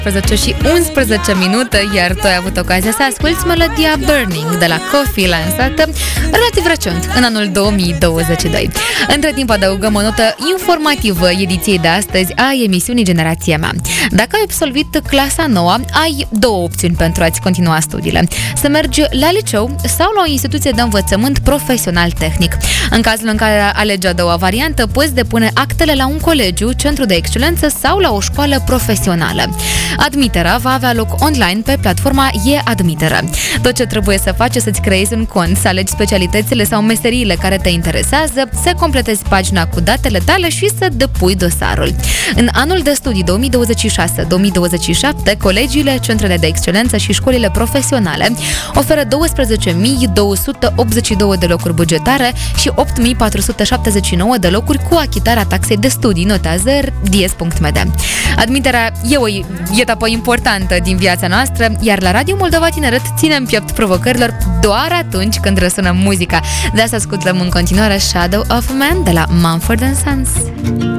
11:11, iar tu ai avut ocazia să asculti melodia Burning de la Coffee, lansată relativ recent, în anul 2022. Între timp adăugăm o notă informativă ediției de astăzi a emisiunii Generația Mea. Dacă ai absolvit clasa 9, ai două opțiuni pentru a-ți continua studiile. Să mergi la liceu sau la o instituție de învățământ profesional tehnic. În cazul în care alegi a doua variantă, poți depune actele la un colegiu, centru de excelență sau la o școală profesională. Admiterea va avea loc online pe platforma e-admiteră. Tot ce trebuie să faci este să-ți creezi un cont, să alegi specialitățile sau meseriile care te interesează, să completezi pagina cu datele tale și să depui dosarul. În anul de studii 2026-2027, colegiile, centrele de excelență și școlile profesionale oferă 12.282 de locuri bugetare și 8.479 de locuri cu achitarea taxei de studii, notează dies.md. Admiterea e o etapă importantă din viața noastră, iar la Radio Moldova Tineret ținem piept provocărilor doar atunci când răsună muzica. De asta ascultăm în continuare Shadow of Man de la Mumford & Sons.